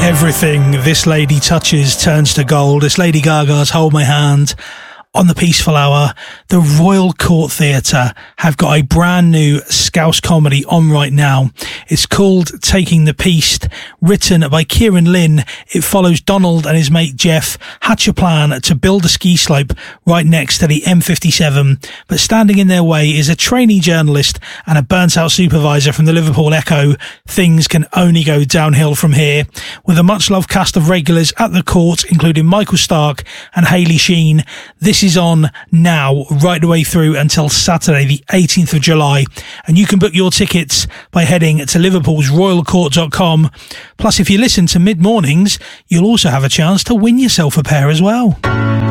Everything this lady touches turns to gold. It's Lady Gaga's Hold My Hand on the Peaceful Hour. The Royal Court Theatre have got a brand new Scouse comedy on right now. It's called Taking the Piece, written by Kieran Lynn. It follows Donald and his mate Jeff hatch a plan to build a ski slope right next to the M57, but standing in their way is a trainee journalist and a burnt-out supervisor from the Liverpool Echo. Things can only go downhill from here. With a much-loved cast of regulars at the court, including Michael Stark and Hayley Sheen, this is on now, right the way through until Saturday, the 18th of July. And you can book your tickets by heading to liverpoolsroyalcourt.com. Plus, if you listen to Mid Mornings, you'll also have a chance to win yourself a pair as well.